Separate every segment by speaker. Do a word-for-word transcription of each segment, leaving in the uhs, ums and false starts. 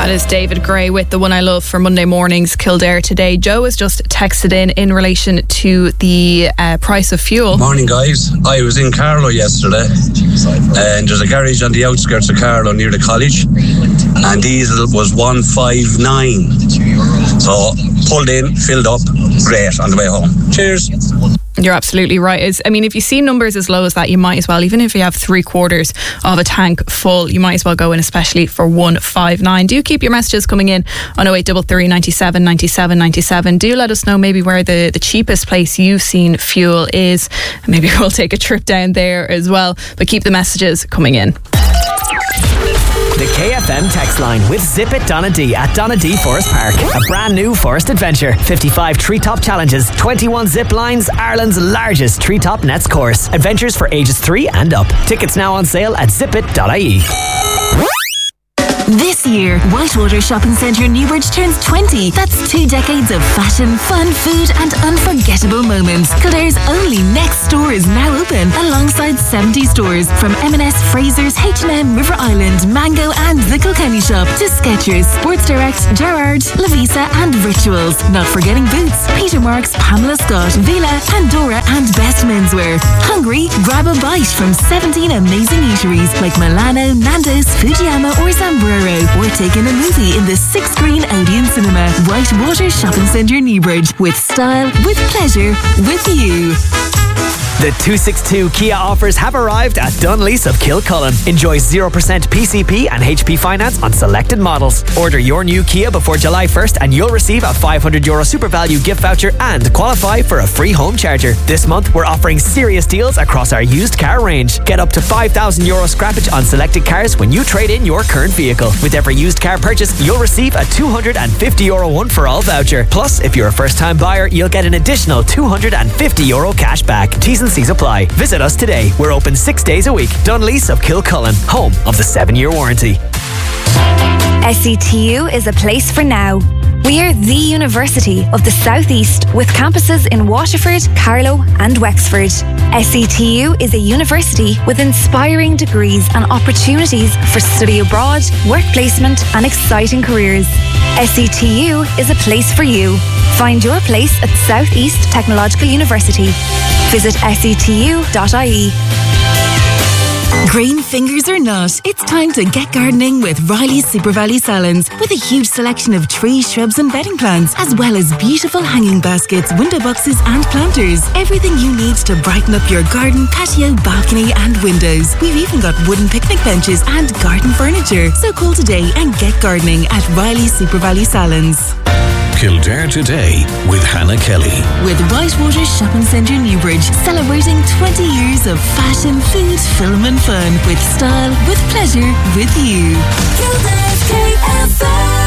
Speaker 1: That is David Gray with The One I Love for Monday morning's Kildare Today. Joe has just texted in in relation to the uh, price of fuel.
Speaker 2: Morning, guys. I was in Carlow yesterday, and there's a garage on the outskirts of Carlow near the college, and diesel was one five nine. So pulled in, filled up, great on the way home. Cheers.
Speaker 1: You're absolutely right. It's, I mean, if you see numbers as low as that, you might as well, even if you have three quarters of a tank full, you might as well go in, especially for one five nine. Do keep your messages coming in on oh eight three three, ninety-seven, ninety-seven, ninety-seven. Do let us know maybe where the, the cheapest place you've seen fuel is. Maybe we'll take a trip down there as well. But keep the messages coming in.
Speaker 3: The K F M text line with Zip It Donadee at Donadee Forest Park. A brand new forest adventure. fifty-five treetop challenges, twenty-one zip lines, Ireland's largest treetop nets course. Adventures for ages three and up. Tickets now on sale at zip it dot I E.
Speaker 4: This year, Whitewater Shopping Centre Newbridge turns twenty. That's two decades of fashion, fun, food and unforgettable moments. Kildare's only next store is now open alongside seventy stores from M and S, Fraser's, H and M, River Island, Mango and The Kilkenny Shop to Skechers, Sports Direct, Gerrard, Lavisa and Rituals. Not forgetting Boots, Peter Marks, Pamela Scott, Villa, Pandora and Best Menswear. Hungry? Grab a bite from seventeen amazing eateries like Milano, Nando's, Fujiyama or Zamburo. Or take in a movie in the six-screen Odeon Cinema. Whitewater Shopping Centre Newbridge. With style, with pleasure, with you.
Speaker 3: The two sixty-two Kia offers have arrived at Dunlease of Kilcullen. Enjoy zero percent P C P and H P finance on selected models. Order your new Kia before July first and you'll receive a five hundred euro super value gift voucher and qualify for a free home charger. This month we're offering serious deals across our used car range. Get up to five thousand euro scrappage on selected cars when you trade in your current vehicle. With every used car purchase you'll receive a two hundred fifty euro one for all voucher. Plus, if you're a first time buyer you'll get an additional two hundred fifty euro cash back. T's and C's apply. Visit us today. We're open six days a week. Dunlease of Kilcullen, home of the seven year warranty.
Speaker 5: S E T U is a place for now. We are the University of the South East with campuses in Waterford, Carlow and Wexford. S E T U is a university with inspiring degrees and opportunities for study abroad, work placement and exciting careers. S E T U is a place for you. Find your place at South East Technological University. Visit S E T U dot I E.
Speaker 4: Green fingers or not, it's time to get gardening with Riley's Super Valley Salons. With a huge selection of trees, shrubs and bedding plants, as well as beautiful hanging baskets, window boxes and planters. Everything you need to brighten up your garden, patio, balcony and windows. We've even got wooden picnic benches and garden furniture. So call today and get gardening at Riley's Super Valley Salons.
Speaker 6: Kildare Today with Hannah Kelly.
Speaker 4: With Whitewater Shopping Centre Newbridge, celebrating twenty years of fashion, food, film and fun. With style, with pleasure, with you. Kildare's K F M.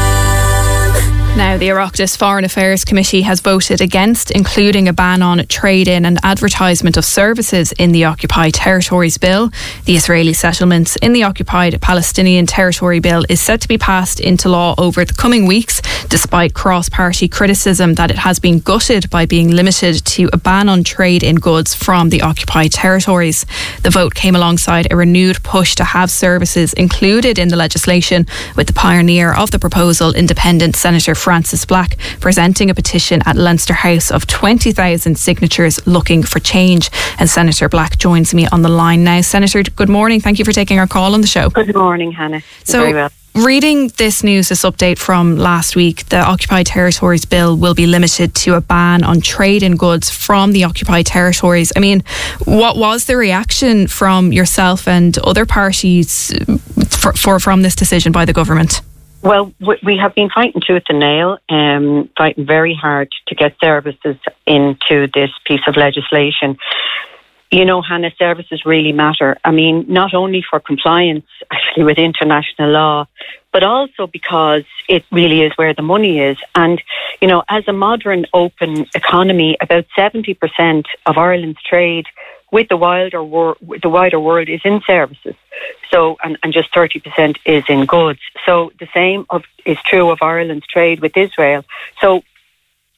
Speaker 1: Now, the Oireachtas Foreign Affairs Committee has voted against including a ban on trade-in and advertisement of services in the Occupied Territories Bill. The Israeli settlements in the Occupied Palestinian Territory Bill is set to be passed into law over the coming weeks, despite cross-party criticism that it has been gutted by being limited to a ban on trade in goods from the Occupied Territories. The vote came alongside a renewed push to have services included in the legislation, with the pioneer of the proposal, Independent Senator Francis Black, presenting a petition at Leinster House of twenty thousand signatures looking for change. And Senator Black joins me on the line now. Senator, good morning. Thank you for taking our call on the show.
Speaker 7: Good morning, Hannah.
Speaker 1: So,
Speaker 7: very well.
Speaker 1: Reading this news, this update from last week, the Occupied Territories Bill will be limited to a ban on trade in goods from the Occupied Territories. I mean, what was the reaction from yourself and other parties for, for from this decision by the government?
Speaker 7: Well, we have been fighting tooth and nail, um, fighting very hard to get services into this piece of legislation. You know, Hannah, services really matter. I mean, not only for compliance actually with international law, but also because it really is where the money is. And, you know, as a modern open economy, about seventy percent of Ireland's trade with the wider, wor- the wider world is in services. So, and, and just thirty percent is in goods. So the same of, is true of Ireland's trade with Israel. So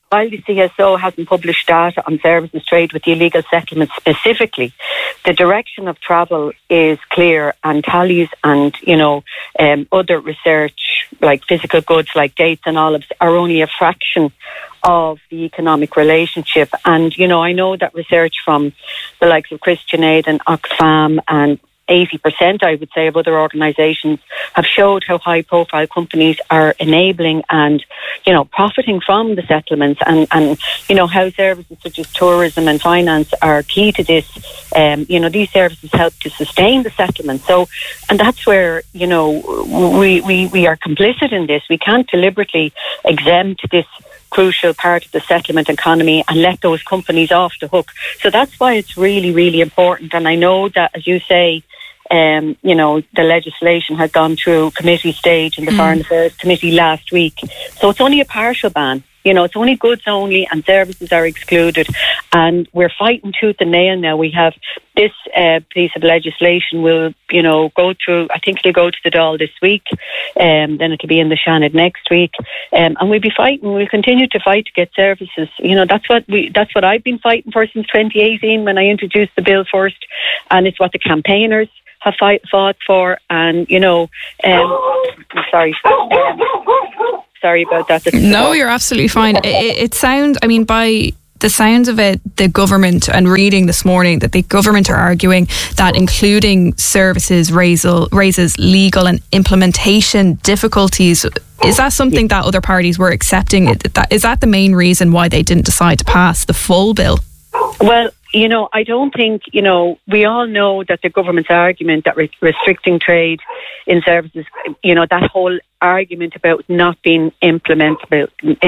Speaker 7: while the C S O hasn't published data on services trade with the illegal settlements specifically, the direction of travel is clear, and tallies and, you know, um, other research like physical goods like dates and olives are only a fraction of the economic relationship. And, you know, I know that research from the likes of Christian Aid and Oxfam and eighty percent, I would say, of other organisations have showed how high-profile companies are enabling and, you know, profiting from the settlements, and, and you know, how services such as tourism and finance are key to this. Um, you know, these services help to sustain the settlement. So, and that's where, you know, we, we, we are complicit in this. We can't deliberately exempt this crucial part of the settlement economy and let those companies off the hook. So that's why it's really, really important. And I know that, as you say, Um, you know, the legislation had gone through committee stage in the mm. Foreign Affairs Committee last week. So it's only a partial ban. You know, it's only goods only, and services are excluded. And we're fighting tooth and nail now. We have this uh, piece of legislation will, you know, go through, I think it'll go to the Dáil this week, um, then it'll be in the Seanad next week. Um, and we'll be fighting, we'll continue to fight to get services. You know, that's what we, that's what I've been fighting for since twenty eighteen when I introduced the bill first. And it's what the campaigners have fight, fought for, and you know, um, I'm sorry, um, sorry about that.
Speaker 1: No, you're absolutely fine. It, it sounds, I mean, by the sounds of it, the government, and reading this morning that the government are arguing that including services raises, raises legal and implementation difficulties. Is that something that other parties were accepting? Is that the main reason why they didn't decide to pass the full bill?
Speaker 7: Well, you know, I don't think, you know, we all know that the government's argument that re- restricting trade in services, you know, that whole argument about not being implementable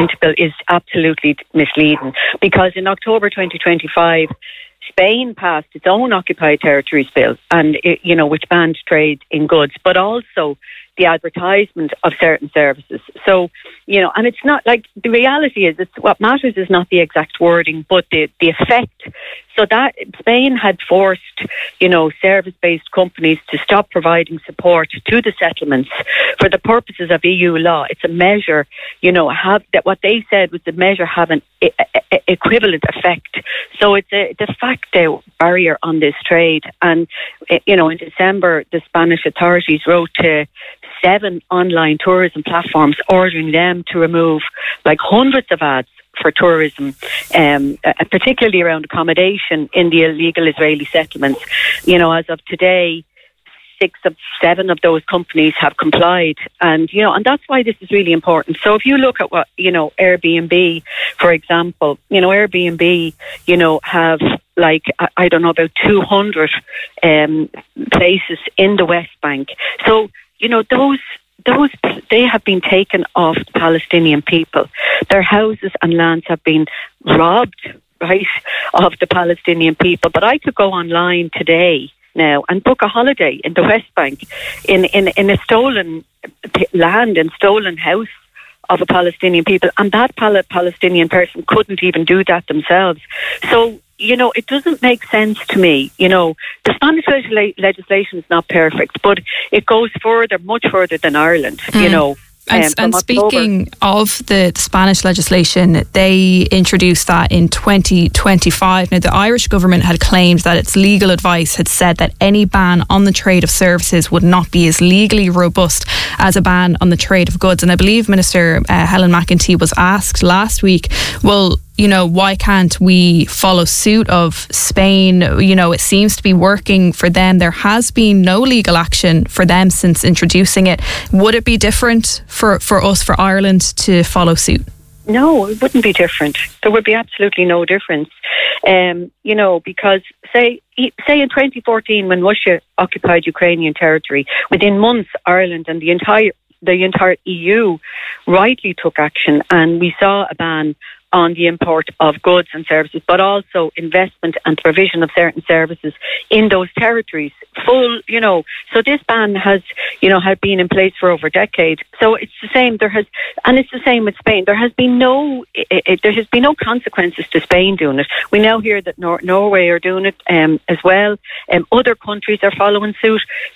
Speaker 7: is absolutely misleading. Because in October twenty twenty-five, Spain passed its own occupied territories bill, and it, you know, which banned trade in goods, but also the advertisement of certain services. So, you know, and it's not like, the reality is, it's what matters is not the exact wording, but the, the effect. So that Spain had forced, you know, service-based companies to stop providing support to the settlements for the purposes of E U law. It's a measure, you know, have that what they said was the measure have an e- e- equivalent effect. So it's a de facto barrier on this trade. And, you know, in December, the Spanish authorities wrote to seven online tourism platforms ordering them to remove like hundreds of ads for tourism, um, uh, particularly around accommodation in the illegal Israeli settlements. You know, as of today, six of seven of those companies have complied, and you know, and that's why this is really important. So if you look at what, you know, Airbnb, for example, you know, Airbnb, you know, have like I, I don't know about two hundred um, places in the West Bank. So you know, those. Those they have been taken off the Palestinian people. Their houses and lands have been robbed, right, of the Palestinian people. But I could go online today now and book a holiday in the West Bank in, in, in a stolen land and stolen house of a Palestinian people, and that Pal- Palestinian person couldn't even do that themselves. So, you know, it doesn't make sense to me. You know, the Spanish legisla- legislation is not perfect, but it goes further, much further than Ireland, mm. you know.
Speaker 1: And, um, and speaking of the Spanish legislation, they introduced that in twenty twenty-five. Now, the Irish government had claimed that its legal advice had said that any ban on the trade of services would not be as legally robust as a ban on the trade of goods. And I believe Minister uh, Helen McEntee was asked last week, well, you know, why can't we follow suit of Spain? You know, it seems to be working for them. There has been no legal action for them since introducing it. Would it be different for, for us, for Ireland, to follow suit?
Speaker 7: No, it wouldn't be different. There would be absolutely no difference. Um, you know, because say say in twenty fourteen, when Russia occupied Ukrainian territory, within months Ireland and the entire the entire E U rightly took action, and we saw a ban on the import of goods and services, but also investment and provision of certain services in those territories. Full, you know, so this ban has, you know, had been in place for over a decade. So it's the same. There has, and it's the same with Spain. There has been no, it, it, there has been no consequences to Spain doing it. We now hear that Nor- Norway are doing it um, as well. Um, other countries are following suit. So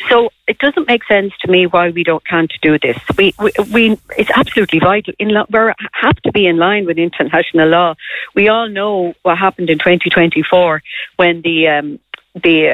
Speaker 7: it doesn't make sense to me why we don't can't do this. We, we, we it's absolutely vital. In we have to be in line with international law. We all know what happened in twenty twenty-four when the um, the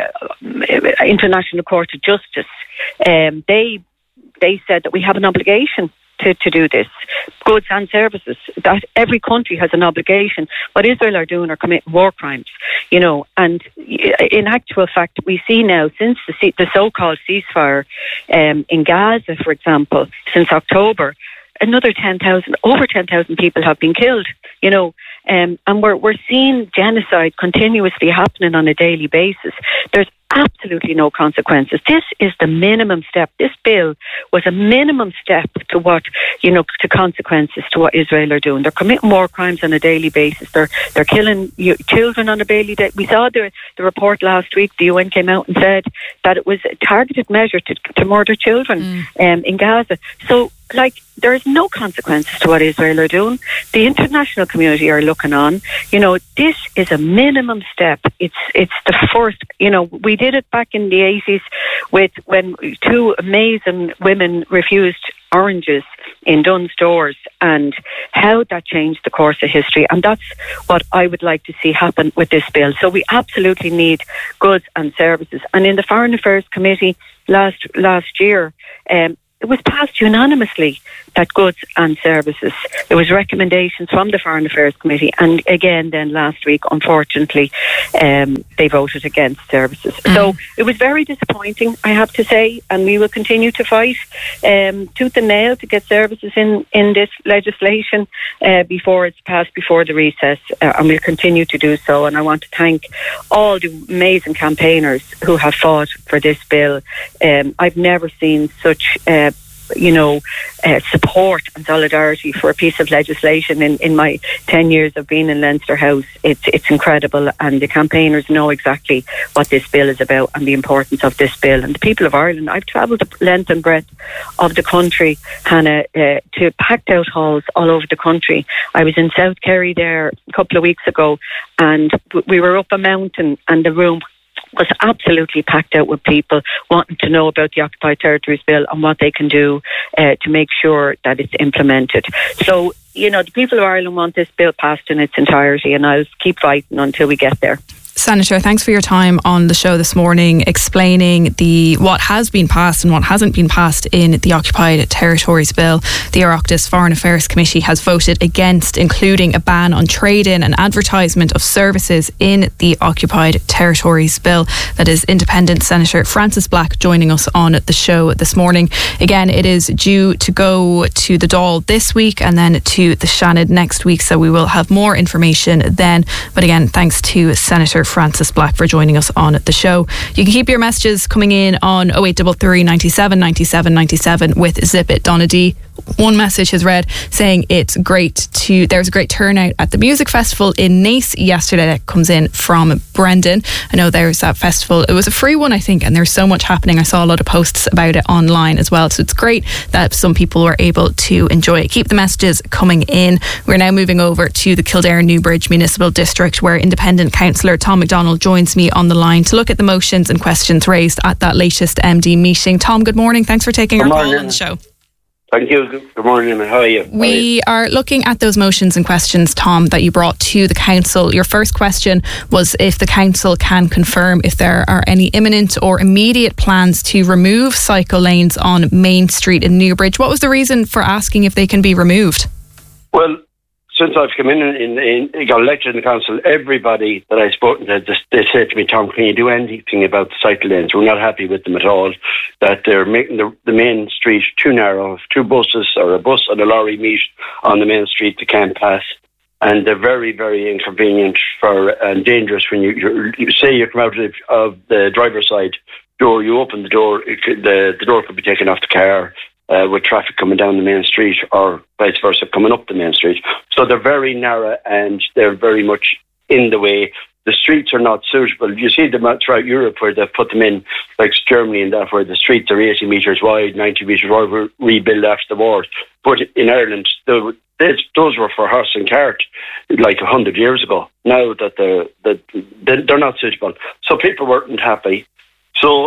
Speaker 7: uh, International Court of Justice um, they they said that we have an obligation to, to do this, goods and services, that every country has an obligation. What Israel are doing are committing war crimes, you know, and in actual fact, we see now since the, the so-called ceasefire um, in Gaza, for example, since October, another ten thousand, over ten thousand people have been killed, you know, um, and we're, we're seeing genocide continuously happening on a daily basis. There's absolutely no consequences. This is the minimum step. This bill was a minimum step to what, you know, to consequences to what Israel are doing. They're committing war crimes on a daily basis. They're they're killing you, children on a daily day. We saw the the report last week. The U N came out and said that it was a targeted measure to to murder children mm. um, in Gaza. So, like, there is no consequences to what Israel are doing. The international community are looking on. You know, this is a minimum step. It's it's the first. You know, we did it back in the eighties with when two amazing women refused oranges in Dunn's Stores, and how that changed the course of history. And that's what I would like to see happen with this bill. So we absolutely need goods and services. And in the Foreign Affairs Committee last last year, um, it was passed unanimously that goods and services. There was recommendations from the Foreign Affairs Committee, and again then last week, unfortunately, um, they voted against services. Mm. So it was very disappointing, I have to say, and we will continue to fight um, tooth and nail to get services in, in this legislation uh, before it's passed, before the recess, uh, and we'll continue to do so. And I want to thank all the amazing campaigners who have fought for this bill. Um, I've never seen such uh, you know, uh, support and solidarity for a piece of legislation in, in my ten years of being in Leinster House. It's it's incredible, and the campaigners know exactly what this bill is about and the importance of this bill. And the people of Ireland, I've travelled the length and breadth of the country, Hannah, uh, to packed out halls all over the country. I was in South Kerry there a couple of weeks ago, and we were up a mountain, and the room was absolutely packed out with people wanting to know about the Occupied Territories Bill and what they can do uh, to make sure that it's implemented. So, you know, the people of Ireland want this bill passed in its entirety, and I'll keep fighting until we get there.
Speaker 1: Senator, thanks for your time on the show this morning, explaining the what has been passed and what hasn't been passed in the Occupied Territories Bill. The Oireachtas Foreign Affairs Committee has voted against including a ban on trade-in and advertisement of services in the Occupied Territories Bill. That is Independent Senator Frances Black joining us on the show this morning. Again, it is due to go to the Dáil this week and then to the Seanad next week, so we will have more information then. But again, thanks to Senator Frances Black for joining us on the show. You can keep your messages coming in on oh eight three three, ninety-seven, ninety-seven, ninety-seven with Zip It. Donna D. One message has read saying it's great to there's a great turnout at the music festival in Naas yesterday. That comes in from Brendan. I know there's that festival. It was a free one, I think, and there's so much happening. I saw a lot of posts about it online as well, so it's great that some people were able to enjoy it. Keep the messages coming in. We're now moving over to the Kildare Newbridge Municipal District, where Independent Councillor Tom McDonald joins me on the line to look at the motions and questions raised at that latest M D meeting. Tom, good morning. Thanks for taking
Speaker 8: good
Speaker 1: our
Speaker 8: morning.
Speaker 1: call on the show.
Speaker 8: Thank you. Good morning. How are you?
Speaker 1: We are looking at those motions and questions, Tom, that you brought to the council. Your first question was if the council can confirm if there are any imminent or immediate plans to remove cycle lanes on Main Street in Newbridge. What was the reason for asking if they can be removed?
Speaker 8: Well, since I've come in and in, in, got elected in the council, everybody that I've spoken to, they said to me, Tom, can you do anything about the cycle lanes? We're not happy with them at all, that they're making the, the main street too narrow. If two buses or a bus and a lorry meet on the main street, they can't pass. And they're very, very inconvenient for and dangerous when you, you, you say you come out of, of the driver's side door, you open the door, it could, the, the door could be taken off the car. Uh, with traffic coming down the main street or vice versa coming up the main street. So they're very narrow and they're very much in the way. The streets are not suitable. You see them throughout Europe where they've put them in, like Germany and that, where the streets are eighty metres wide, ninety metres wide, were rebuilt after the war. But in Ireland, the, those were for horse and cart like a hundred years ago. Now that they're, that they're not suitable. So people weren't happy. So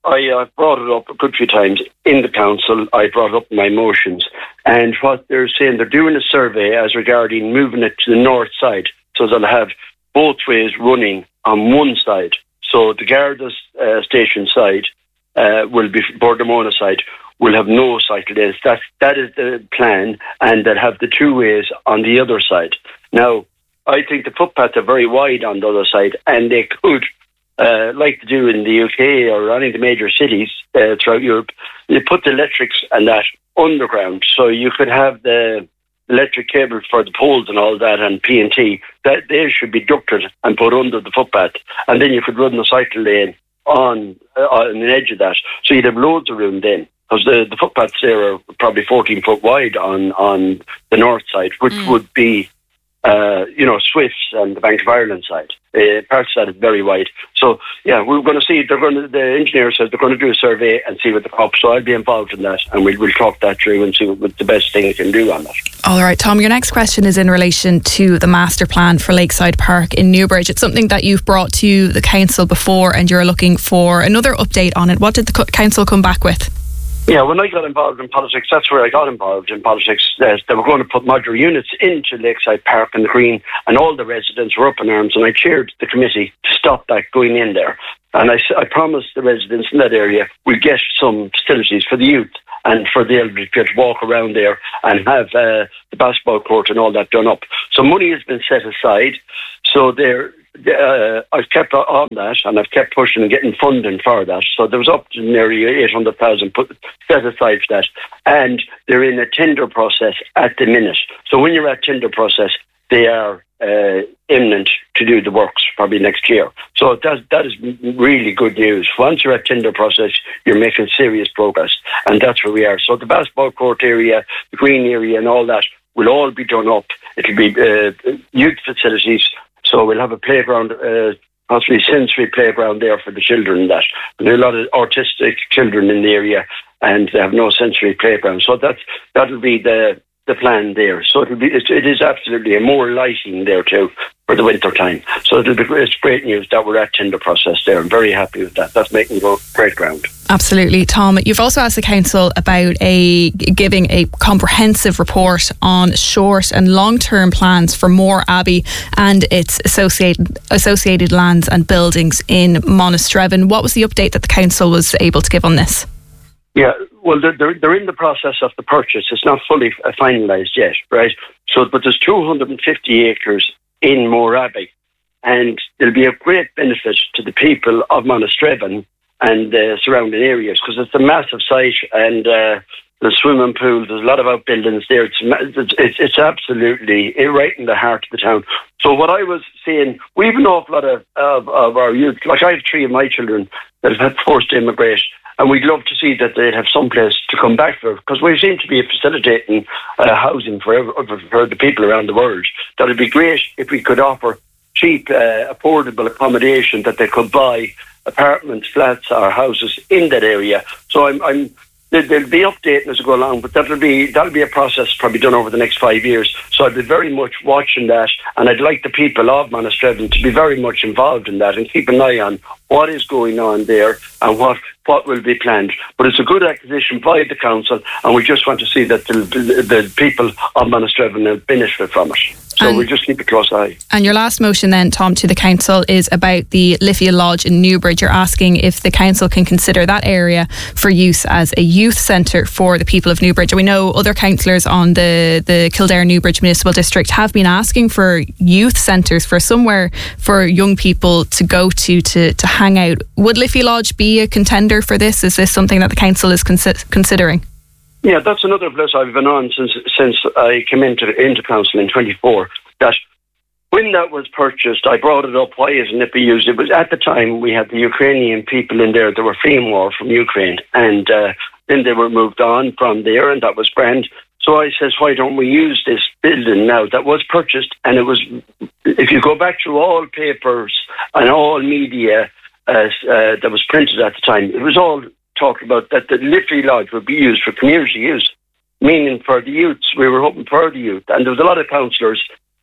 Speaker 8: I uh, brought it up a good few times in the council. I brought it up in my motions. And what they're saying, they're doing a survey as regarding moving it to the north side. So they'll have both ways running on one side. So the Garda uh, station side uh, will be, Bordemona side, will have no cycle lanes. That's, that is the plan. And they'll have the two ways on the other side. Now, I think the footpaths are very wide on the other side, and they could, uh, like to do in the U K or any of the major cities uh, throughout Europe, they put the electrics and that underground. So you could have the electric cables for the poles and all that and P and T, that they should be ducted and put under the footpath. And then you could run the cycle lane on, uh, on the edge of that. So you'd have loads of room then. Because the, the footpaths there are probably fourteen foot wide on, on the north side, which mm. would be, uh, you know, Swifts and the Bank of Ireland side. Uh, parts of that is very wide. So, yeah, we're going to see, they're going to, the engineer says they're going to do a survey and see what the crop. So I'll be involved in that, and we'll, we'll talk that through and see what the best thing we can do on that.
Speaker 1: All right, Tom, your next question is in relation to the master plan for Lakeside Park in Newbridge. It's something that you've brought to the council before, and you're looking for another update on it. What did the co- council come back with?
Speaker 8: Yeah, when I got involved in politics, that's where I got involved in politics. Uh, they were going to put modular units into Lakeside Park and the Green, and all the residents were up in arms, and I chaired the committee to stop that going in there. And I, I promised the residents in that area we'd get some facilities for the youth and for the elderly to walk around there and have uh, the basketball court and all that done up. So money has been set aside. So they're Uh, I've kept on that, and I've kept pushing and getting funding for that. So there was up to nearly eight hundred thousand put set aside for that, and they're in a tender process at the minute. So when you're at tender process, they are uh, imminent to do the works probably next year. So that that is really good news. Once you're at tender process, you're making serious progress, and that's where we are. So the basketball court area, the green area, and all that will all be done up. It'll be uh, youth facilities. So we'll have a playground, uh, possibly sensory playground there for the children and that. There are a lot of autistic children in the area, and they have no sensory playground. So that's, that'll be the the plan there. So it'll be, it, it is absolutely a more lighting there too for the winter time. So it'll be, it's great news that we're at tender process there. I'm very happy with that. That's making great ground.
Speaker 1: Absolutely. Tom, you've also asked the council about a giving a comprehensive report on short and long-term plans for Moore Abbey and its associated associated lands and buildings in Monastrevin. What was the update that the council was able to give on this?
Speaker 8: Yeah, well, they're, they're, they're in the process of the purchase. It's not fully finalised yet, right? So, but there's two hundred fifty acres in Moore Abbey, and there'll be a great benefit to the people of Monastrevin and uh, surrounding areas, because it's a massive site, and uh, the swimming pool, there's a lot of outbuildings there. It's, it's it's absolutely right in the heart of the town. So what I was saying, we have an awful lot of, of, of our youth, like I have three of my children that have had forced to immigrate, and we'd love to see that they'd have some place to come back for, because we seem to be facilitating uh, housing for, every, for the people around the world. That would be great if we could offer cheap, uh, affordable accommodation that they could buy apartments, flats or houses in that area. So I'm, I'm they'll be updating as we go along, but that'll be that'll be a process probably done over the next five years. So I'd be very much watching that, and I'd like the people of Monastrevin to be very much involved in that and keep an eye on what is going on there and what what will be planned. But it's a good acquisition by the council, and we just want to see that the, the people of Monastrevin will benefit from it. So and, we'll just keep a close eye.
Speaker 1: And your last motion then, Tom, to the council is about the Liffey Lodge in Newbridge. You're asking if the council can consider that area for use as a youth centre for the people of Newbridge. We know other councillors on the, the Kildare Newbridge Municipal District have been asking for youth centres, for somewhere for young people to go to, to, to hang out. Would Liffey Lodge be a contender for this? Is this something that the council is consi- considering?
Speaker 8: Yeah, that's another place I've been on since since I came into into council in twenty-four. That when that was purchased, I brought it up. Why isn't it being used? It was at the time we had the Ukrainian people in there that were fleeing war from Ukraine, and uh, then they were moved on from there, and that was grand. So I says, why don't we use this building now that was purchased? And it was, if you go back through all papers and all media uh, uh, that was printed at the time, it was all talked about that the Liffey Lodge would be used for community use, meaning for the youths. We were hoping for the youth, and there was a lot of councillors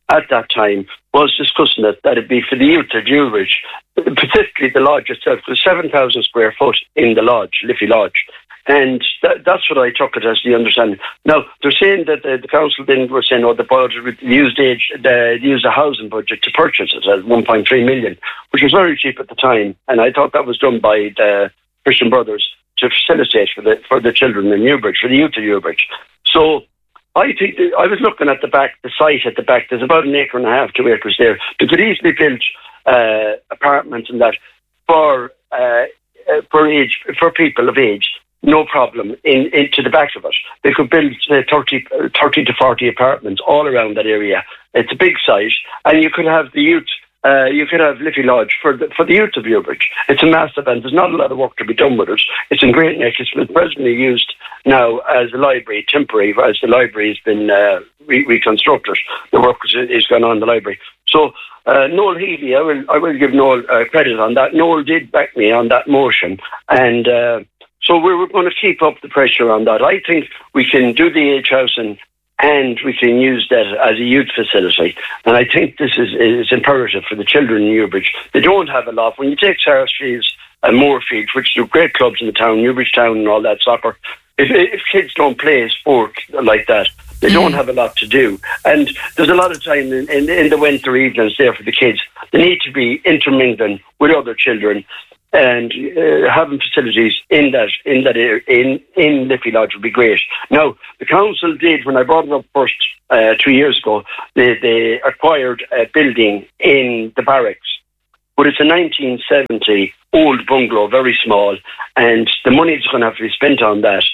Speaker 8: at that time was discussing it, that it'd be for the youth of Newbridge, particularly the lodge itself. There's seven thousand square foot in the lodge, Liffey Lodge. And that, that's what I took it as the understanding. Now, they're saying that the, the council then were saying, oh, the budget would use the, age, the, use the housing budget to purchase it at one point three million, which was very cheap at the time. And I thought that was done by the Christian Brothers to facilitate for the for the children in Newbridge, for the youth of Newbridge. So I think that, I was looking at the back, the site at the back. There's about an acre and a half, two acres there. They could easily build uh, apartments and that for uh, for age for people of age. No problem, in, into the back of it. They could build uh, thirty, thirty to forty apartments all around that area. It's a big site, and you could have the youth, uh, you could have Liffey Lodge for the, for the youth of Newbridge. It's a massive, and there's not a lot of work to be done with it. It's in Great Neck. It's been presently used now as a library, temporary, as the library has been uh, re- reconstructed. The work is, is going on in the library. So, uh, Noel Healy, I will, I will give Noel uh, credit on that. Noel did back me on that motion, and uh, so we're going to keep up the pressure on that. I think we can do the age housing and we can use that as a youth facility. And I think this is, is imperative for the children in Newbridge. They don't have a lot. When you take Sarsfields and Moorfields, which are great clubs in the town, Newbridge Town and all that soccer, if, if kids don't play sport like that, they don't have a lot to do. And there's a lot of time in, in, in the winter evenings there for the kids. They need to be intermingling with other children. And uh, having facilities in that in that area, in in Liffey Lodge would be great. Now, the council did, when I brought it up first uh, two years ago, they, they acquired a building in the barracks, but it's a nineteen seventy old bungalow, very small, and the money is going to have to be spent on that.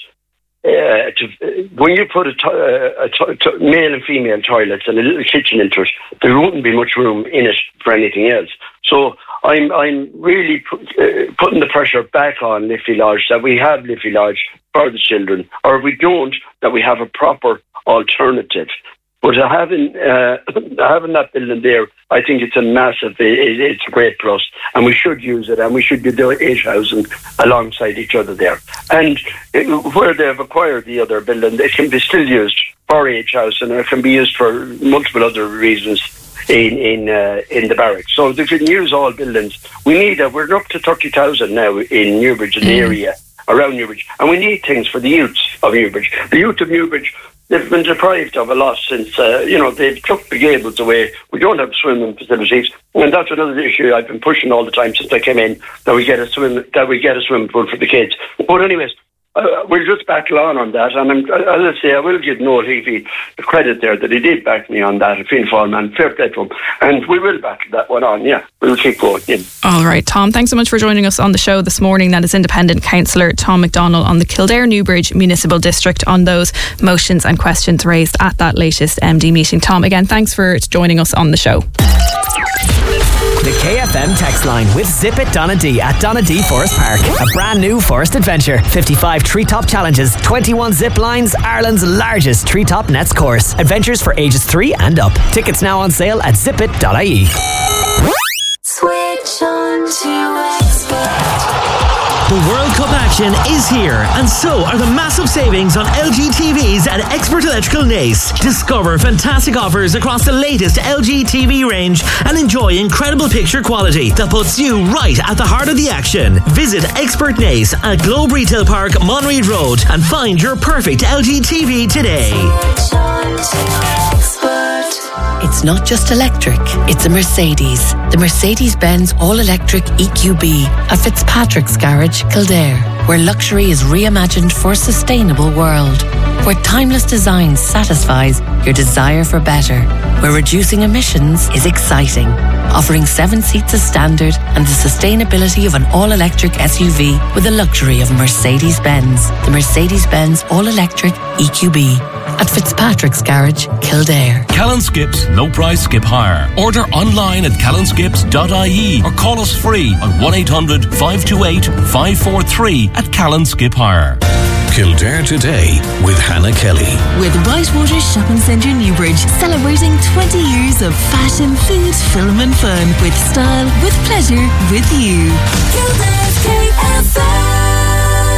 Speaker 8: Uh, to, when you put a, to, a to, to, male and female toilets and a little kitchen into it, there wouldn't be much room in it for anything else. So I'm I'm really put, uh, putting the pressure back on Liffey Lodge, that we have Liffey Lodge for the children, or if we don't, that we have a proper alternative. But having uh, having that building there, I think it's a massive, it, it's a great plus, and we should use it, and we should do the age housing alongside each other there. And it, where they've acquired the other building, it can be still used for age housing, and it can be used for multiple other reasons in in uh, in the barracks. So they can use all buildings. We need a, we're up to thirty thousand now in Newbridge, in the area around Newbridge, and we need things for the youths of Newbridge. The youth of Newbridge, they've been deprived of a lot since, uh, you know, they've took the gables away. We don't have swimming facilities. And that's another issue I've been pushing all the time since I came in, that we get a swim, that we get a swimming pool for the kids. But anyways, uh, we'll just battle on on that. And I'm, as I say, I will give Noel Healy the credit there that he did back me on that, a Fianna man, fair play to him. And we will battle that one on, yeah. We'll keep going. Yeah.
Speaker 1: All right, Tom, thanks so much for joining us on the show this morning. That is Independent Councillor Tom McDonnell on the Kildare Newbridge Municipal District on those motions and questions raised at that latest M D meeting. Tom, again, thanks for joining us on the show.
Speaker 3: The K F M text line with Zip It Donadee at Donadee Forest Park. A brand new forest adventure. fifty-five treetop challenges, twenty-one zip lines, Ireland's largest treetop nets course. Adventures for ages three and up. Tickets now on sale at zip it dot I E.
Speaker 9: Switch on to Expert. The World Cup action is here, and so are the massive savings on L G T Vs at Expert Electrical Naas. Discover fantastic offers across the latest L G T V range and enjoy incredible picture quality that puts you right at the heart of the action. Visit Expert Naas at Globe Retail Park, Monreid Road, and find your perfect L G T V today.
Speaker 10: It's not just electric, it's a Mercedes. The Mercedes-Benz all-electric E Q B at Fitzpatrick's Garage, Kildare, where luxury is reimagined for a sustainable world, where timeless design satisfies your desire for better, where reducing emissions is exciting, offering seven seats as standard and the sustainability of an all-electric S U V with the luxury of Mercedes-Benz. The Mercedes-Benz all-electric E Q B at Fitzpatrick's Garage, Kildare.
Speaker 6: Callan Skips, no price skip hire. Order online at callan skips dot I E or call us free on one eight hundred five two eight five four three at Callan Skip Hire. Kildare Today with Hannah Kelly.
Speaker 4: With Whitewater Shopping Centre Newbridge, celebrating twenty years of fashion, food, film and fun. With style, with pleasure, with you. Kildare's K F M.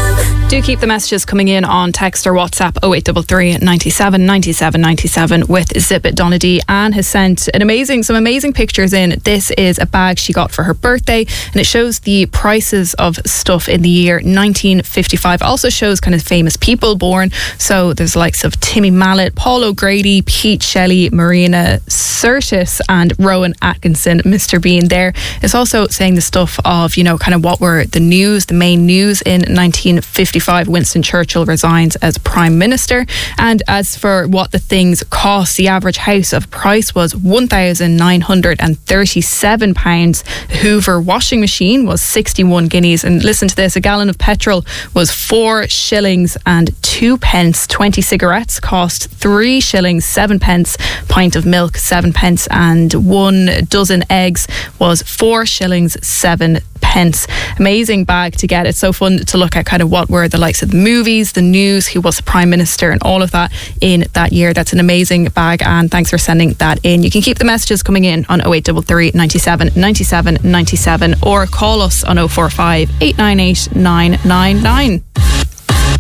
Speaker 1: Do keep the messages coming in on text or WhatsApp oh eight three three, ninety-seven, ninety-seven, ninety-seven with Zip It. Donna Anne has sent an amazing, some amazing pictures in. This is a bag she got for her birthday, and it shows the prices of stuff in the year nineteen fifty-five. Also shows kind of famous people born. So there's the likes of Timmy Mallet, Paul O'Grady, Pete Shelley, Marina Sirtis, and Rowan Atkinson. Mister Bean there is also saying the stuff of, you know, kind of what were the news, the main news in nineteen fifty-five. Winston Churchill resigns as Prime Minister. And as for what the things cost, the average house of price was one thousand nine hundred thirty-seven pounds. Hoover washing machine was sixty-one guineas. And listen to this, a gallon of petrol was four shillings and two pence. twenty cigarettes cost three shillings, seven pence. Pint of milk, seven pence. And one dozen eggs was four shillings, seven pence. Amazing bag to get. It's so fun to look at kind of what were the likes of the movies, the news, who was the Prime Minister, and all of that in that year. That's an amazing bag, and thanks for sending that in. You can keep the messages coming in on oh eight three three, ninety-seven, ninety-seven, ninety-seven, or call us on oh four five, eight nine eight, nine nine nine.